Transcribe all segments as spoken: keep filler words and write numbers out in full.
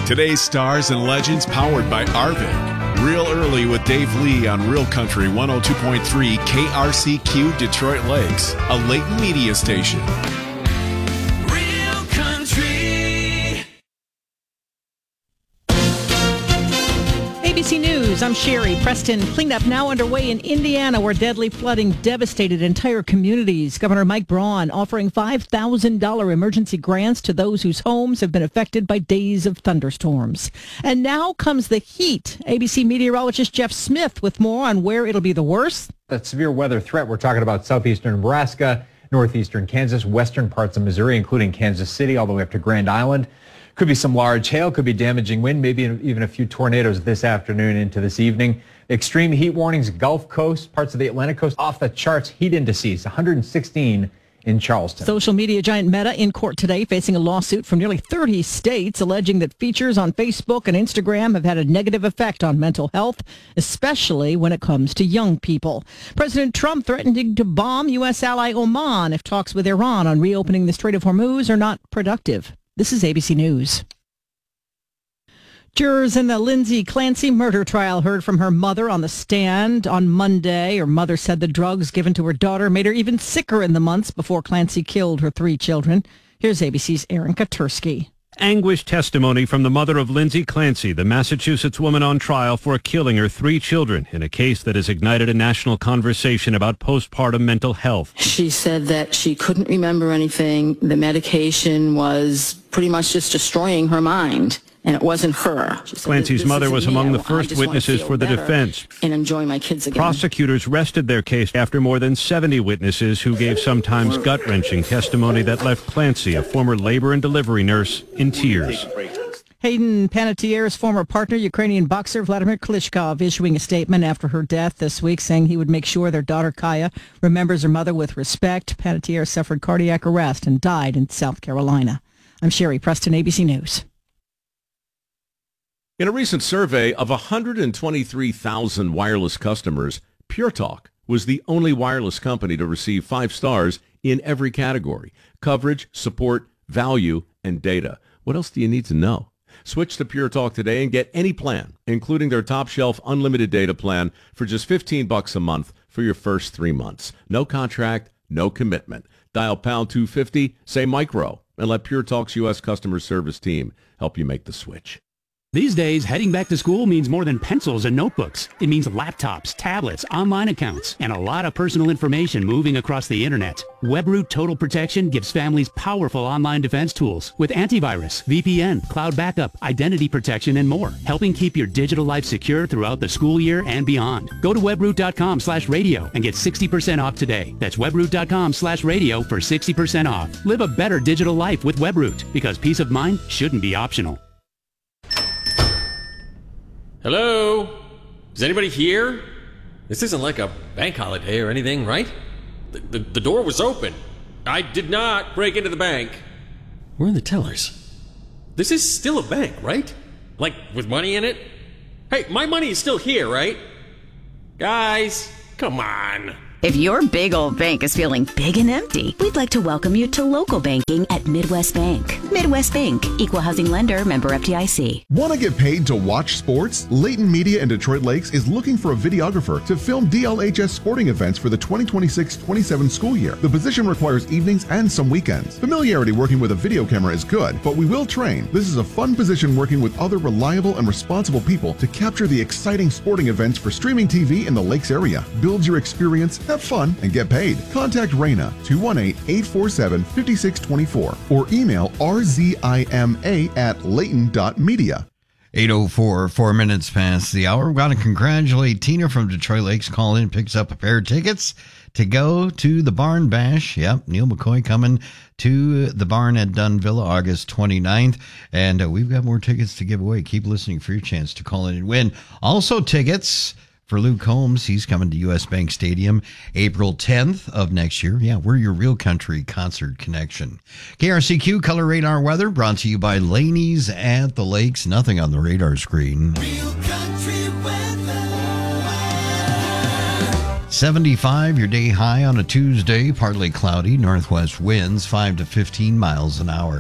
Today's stars and legends powered by Arvik. Real early with Dave Lee on Real Country one oh two point three K R C Q Detroit Lakes, a Leighton media station. Real Country. A B C News, I'm Sherry Preston. Cleanup now underway in Indiana, where deadly flooding devastated entire communities. Governor Mike Braun offering five thousand dollars emergency grants to those whose homes have been affected by days of thunderstorms. And now comes the heat. A B C meteorologist Jeff Smith with more on where it'll be the worst. That severe weather threat, we're talking about southeastern Nebraska, northeastern Kansas, western parts of Missouri, including Kansas City, all the way up to Grand Island. Could be some large hail, could be damaging wind, maybe even a few tornadoes this afternoon into this evening. Extreme heat warnings, Gulf Coast, parts of the Atlantic coast, off the charts. Heat indices, one hundred sixteen in Charleston. Social media giant Meta in court today, facing a lawsuit from nearly thirty states, alleging that features on Facebook and Instagram have had a negative effect on mental health, especially when it comes to young people. President Trump threatening to bomb U S ally Oman if talks with Iran on reopening the Strait of Hormuz are not productive. This is A B C News. Jurors in the Lindsay Clancy murder trial heard from her mother on the stand on Monday. Her mother said the drugs given to her daughter made her even sicker in the months before Clancy killed her three children. Here's A B C's Aaron Katursky. Anguished testimony from the mother of Lindsay Clancy, the Massachusetts woman on trial for killing her three children in a case that has ignited a national conversation about postpartum mental health. She said that she couldn't remember anything. The medication was pretty much just destroying her mind. And it wasn't her. Clancy's mother was among the first witnesses for the defense. And enjoy my kids again. Prosecutors rested their case after more than seventy witnesses who gave sometimes gut-wrenching testimony that left Clancy, a former labor and delivery nurse, in tears. Hayden Panettiere's former partner, Ukrainian boxer Vladimir Klitschko, issuing a statement after her death this week, saying he would make sure their daughter Kaya remembers her mother with respect. Panettiere suffered cardiac arrest and died in South Carolina. I'm Sherry Preston, A B C News. In a recent survey of one hundred twenty-three thousand wireless customers, Pure Talk was the only wireless company to receive five stars in every category: coverage, support, value, and data. What else do you need to know? Switch to Pure Talk today and get any plan, including their top shelf unlimited data plan, for just fifteen bucks a month for your first three months. No contract, no commitment. Dial pound two fifty, say micro, and let Pure Talk's U S customer service team help you make the switch. These days, heading back to school means more than pencils and notebooks. It means laptops, tablets, online accounts, and a lot of personal information moving across the internet. WebRoot Total Protection gives families powerful online defense tools with antivirus, V P N, cloud backup, identity protection, and more, helping keep your digital life secure throughout the school year and beyond. Go to webroot.com slash radio and get sixty percent off today. That's webroot.com slash radio for sixty percent off. Live a better digital life with WebRoot, because peace of mind shouldn't be optional. Hello? Is anybody here? This isn't like a bank holiday or anything, right? The, the, the door was open. I did not break into the bank. Where are the tellers? This is still a bank, right? Like, with money in it? Hey, my money is still here, right? Guys, come on. If your big old bank is feeling big and empty, we'd like to welcome you to local banking at Midwest Bank. Midwest Bank, equal housing lender, member F D I C. Want to get paid to watch sports? Leighton Media in Detroit Lakes is looking for a videographer to film D L H S sporting events for the twenty twenty-six twenty-seven school year. The position requires evenings and some weekends. Familiarity working with a video camera is good, but we will train. This is a fun position working with other reliable and responsible people to capture the exciting sporting events for streaming T V in the Lakes area. Build your experience, have fun, and get paid. Contact Raina, two one eight, eight four seven, five six two four, or email r z i m a at leighton dot media. eight oh four, four minutes past the hour. We've got to congratulate Tina from Detroit Lakes. Call in, picks up a pair of tickets to go to the Barn Bash. Yep, Neil McCoy coming to the Barn at Dunvilla August twenty-ninth. And uh, we've got more tickets to give away. Keep listening for your chance to call in and win. Also tickets for Luke Combs. He's coming to U S Bank Stadium April tenth of next year. Yeah, we're your Real Country concert connection. K R C Q Color Radar Weather brought to you by Laney's at the Lakes. Nothing on the radar screen. Real Country weather. seventy-five, your day high on a Tuesday. Partly cloudy. Northwest winds five to fifteen miles an hour.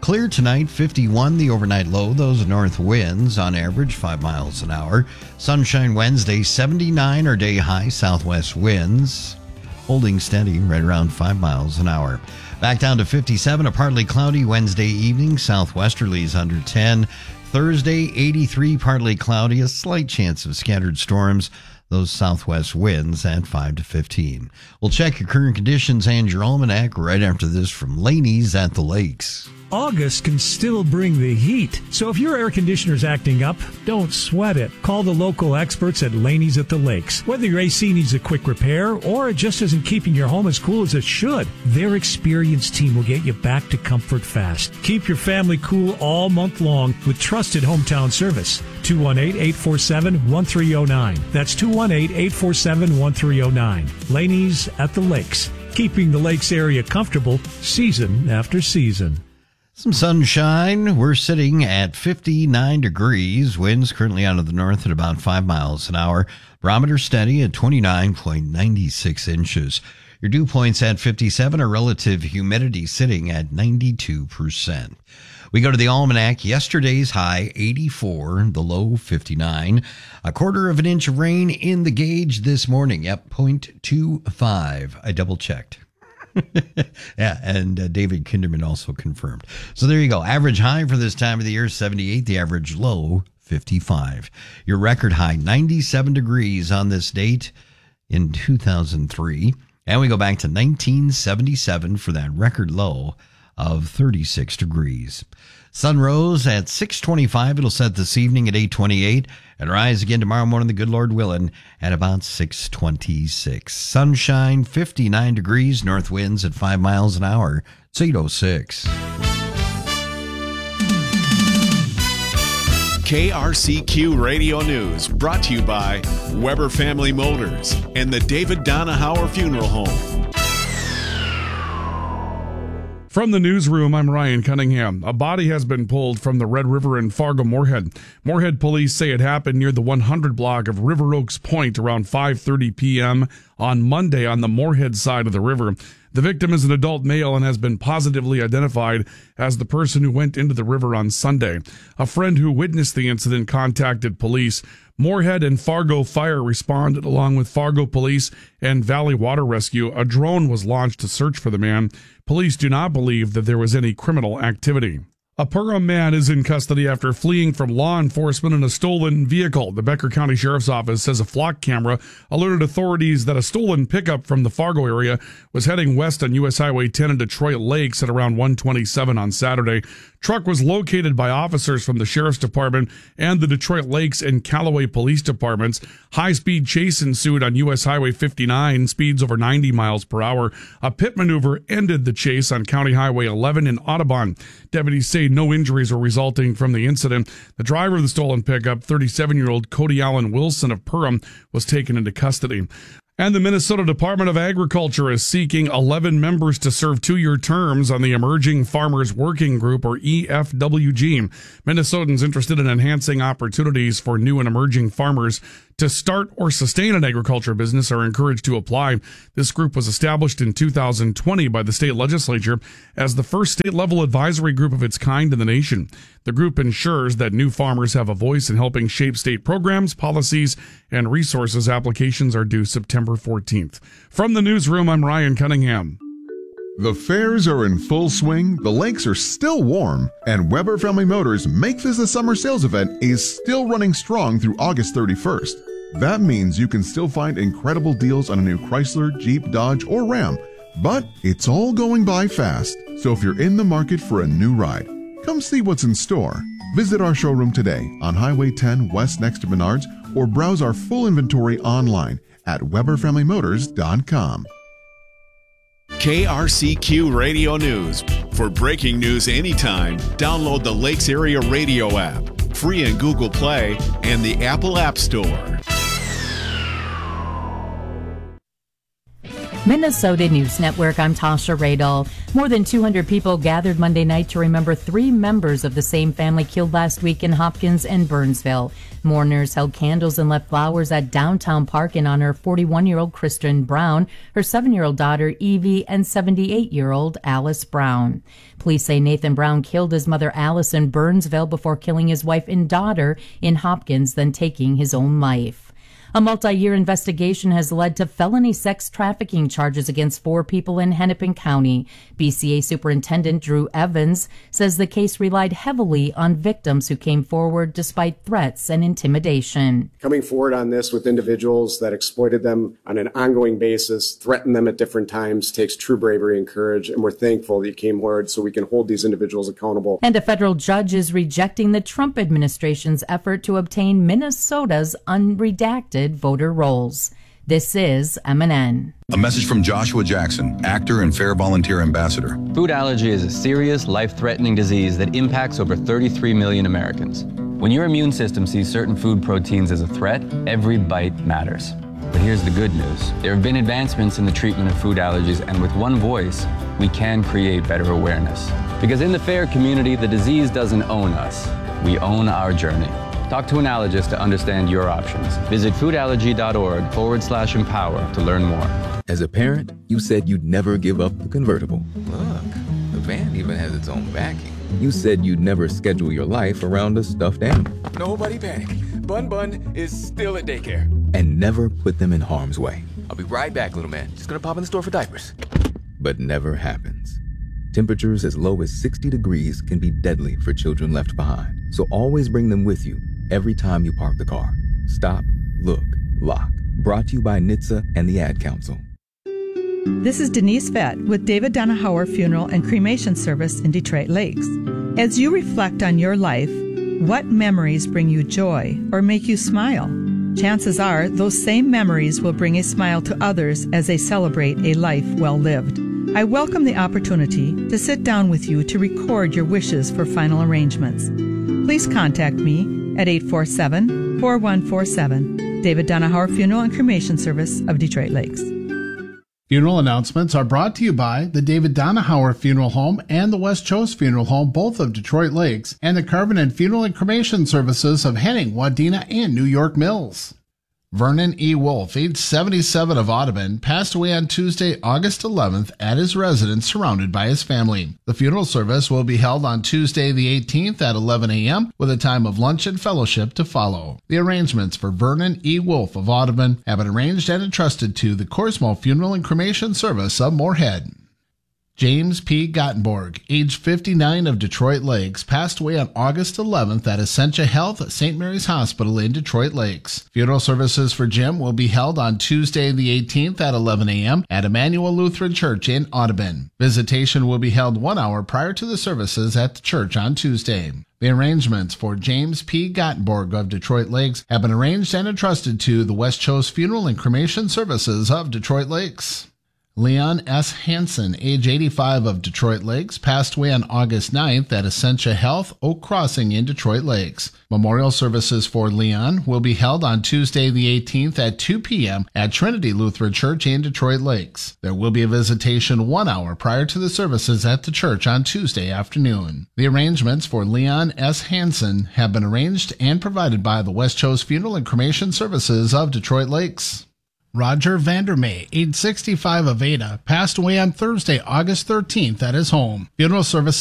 Clear tonight, fifty-one, the overnight low. Those north winds on average five miles an hour. Sunshine Wednesday, seventy-nine, our day high. Southwest winds holding steady right around five miles an hour. Back down to fifty-seven, a partly cloudy Wednesday evening. Southwesterlies under ten. Thursday, eighty-three, partly cloudy. A slight chance of scattered storms. Those southwest winds at five to fifteen. We'll check your current conditions and your almanac right after this from Laney's at the Lakes. August can still bring the heat. So if your air conditioner's acting up, don't sweat it. Call the local experts at Laney's at the Lakes. Whether your A C needs a quick repair or it just isn't keeping your home as cool as it should, their experienced team will get you back to comfort fast. Keep your family cool all month long with trusted hometown service. two one eight, eight four seven, one three zero nine. That's two one eight, eight four seven, one three zero nine. Laney's at the Lakes. Keeping the Lakes area comfortable season after season. Some sunshine. We're sitting at fifty-nine degrees. Winds currently out of the north at about five miles an hour. Barometer steady at twenty-nine point nine six inches. Your dew points at fifty-seven. Our relative humidity sitting at ninety-two percent. We go to the almanac. Yesterday's high, eighty-four. The low, fifty-nine. A quarter of an inch of rain in the gauge this morning. Yep, point two five. I double checked. Yeah, and uh, David Kinderman also confirmed. So there you go. Average high for this time of the year, seventy-eight. The average low, fifty-five. Your record high, ninety-seven degrees on this date in two thousand three. And we go back to nineteen seventy-seven for that record low of thirty-six degrees. Sun rose at six twenty-five. It'll set this evening at eight twenty-eight and rise again tomorrow morning, the good Lord willing, at about six twenty-six. Sunshine, fifty-nine degrees, north winds at five miles an hour. It's eight oh six. K R C Q Radio News, brought to you by Weber Family Motors and the David Donahauer Funeral Home. From the newsroom, I'm Ryan Cunningham. A body has been pulled from the Red River in Fargo-Moorhead. Moorhead police say it happened near the one hundred block of River Oaks Point around five thirty p.m. on Monday on the Moorhead side of the river. The victim is an adult male and has been positively identified as the person who went into the river on Sunday. A friend who witnessed the incident contacted police. Moorhead and Fargo Fire responded along with Fargo Police and Valley Water Rescue. A drone was launched to search for the man. Police do not believe that there was any criminal activity. A Perham man is in custody after fleeing from law enforcement in a stolen vehicle. The Becker County Sheriff's Office says a flock camera alerted authorities that a stolen pickup from the Fargo area was heading west on U S Highway ten in Detroit Lakes at around one twenty-seven on Saturday. Truck was located by officers from the Sheriff's Department and the Detroit Lakes and Callaway Police Departments. High-speed chase ensued on U S Highway fifty-nine, speeds over ninety miles per hour. A pit maneuver ended the chase on County Highway eleven in Audubon. Deputies say no injuries were resulting from the incident. The driver of the stolen pickup, thirty-seven-year-old Cody Allen Wilson of Perham, was taken into custody. And the Minnesota Department of Agriculture is seeking eleven members to serve two-year terms on the Emerging Farmers Working Group, or E F W G. Minnesotans interested in enhancing opportunities for new and emerging farmers to start or sustain an agriculture business are encouraged to apply. This group was established in two thousand twenty by the state legislature as the first state-level advisory group of its kind in the nation. The group ensures that new farmers have a voice in helping shape state programs, policies, and resources. Applications are due September fourteenth. From the newsroom, I'm Ryan Cunningham. The fairs are in full swing, the lakes are still warm, and Weber Family Motors Make This a Summer Sales event is still running strong through August thirty-first. That means you can still find incredible deals on a new Chrysler, Jeep, Dodge, or Ram. But it's all going by fast, so if you're in the market for a new ride, come see what's in store. Visit our showroom today on Highway ten West next to Menards, or browse our full inventory online at weber family motors dot com. K R C Q Radio News. For breaking news anytime, download the Lakes Area Radio app, free in Google Play and the Apple App Store. Minnesota News Network, I'm Tasha Radel. More than two hundred people gathered Monday night to remember three members of the same family killed last week in Hopkins and Burnsville. Mourners held candles and left flowers at Downtown Park in honor of forty-one-year-old Kristen Brown, her seven-year-old daughter Evie, and seventy-eight-year-old Alice Brown. Police say Nathan Brown killed his mother Alice in Burnsville before killing his wife and daughter in Hopkins, then taking his own life. A multi-year investigation has led to felony sex trafficking charges against four people in Hennepin County. B C A Superintendent Drew Evans says the case relied heavily on victims who came forward despite threats and intimidation. Coming forward on this with individuals that exploited them on an ongoing basis, threatened them at different times, takes true bravery and courage, and we're thankful that you came forward so we can hold these individuals accountable. And a federal judge is rejecting the Trump administration's effort to obtain Minnesota's unredacted voter rolls. This is M N N. A message from Joshua Jackson, actor and Fair Volunteer Ambassador. Food allergy is a serious, life-threatening disease that impacts over thirty-three million Americans. When your immune system sees certain food proteins as a threat, every bite matters. But here's the good news. There have been advancements in the treatment of food allergies, and with one voice, we can create better awareness. Because in the FAIR community, the disease doesn't own us. We own our journey. Talk to an allergist to understand your options. Visit foodallergy.org forward slash empower to learn more. As a parent, you said you'd never give up the convertible. Look, the van even has its own backing. You said you'd never schedule your life around a stuffed animal. Nobody panic. Bun Bun is still at daycare. And never put them in harm's way. I'll be right back, little man. Just gonna pop in the store for diapers. But never happens. Temperatures as low as sixty degrees can be deadly for children left behind. So always bring them with you every time you park the car. Stop, look, lock. Brought to you by N H T S A and the Ad Council. This is Denise Vett with David Donahauer Funeral and Cremation Service in Detroit Lakes. As you reflect on your life, what memories bring you joy or make you smile? Chances are those same memories will bring a smile to others as they celebrate a life well lived. I welcome the opportunity to sit down with you to record your wishes for final arrangements. Please contact me at eight four seven, four one four seven. David Donahauer Funeral and Cremation Service of Detroit Lakes. Funeral announcements are brought to you by the David Donahauer Funeral Home and the West Chose Funeral Home, both of Detroit Lakes, and the Covenant Funeral and Cremation Services of Henning, Wadena, and New York Mills. Vernon E. Wolf, age seventy-seven, of Audubon, passed away on Tuesday, August eleventh, at his residence surrounded by his family. The funeral service will be held on Tuesday the eighteenth at eleven a.m. with a time of lunch and fellowship to follow. The arrangements for Vernon E. Wolf of Audubon have been arranged and entrusted to the Corsmo Funeral and Cremation Service of Moorhead. James P. Gottenborg, age fifty-nine, of Detroit Lakes, passed away on August eleventh at Essentia Health Saint Mary's Hospital in Detroit Lakes. Funeral services for Jim will be held on Tuesday the eighteenth at eleven a.m. at Emmanuel Lutheran Church in Audubon. Visitation will be held one hour prior to the services at the church on Tuesday. The arrangements for James P. Gottenborg of Detroit Lakes have been arranged and entrusted to the West Chose Funeral and Cremation Services of Detroit Lakes. Leon S. Hansen, age eighty-five, of Detroit Lakes, passed away on August ninth at Essentia Health, Oak Crossing in Detroit Lakes. Memorial services for Leon will be held on Tuesday the eighteenth at two p.m. at Trinity Lutheran Church in Detroit Lakes. There will be a visitation one hour prior to the services at the church on Tuesday afternoon. The arrangements for Leon S. Hansen have been arranged and provided by the West Chose Funeral and Cremation Services of Detroit Lakes. Roger Vandermay, age sixty-five, of Ada, passed away on Thursday, August thirteenth, at his home. Funeral service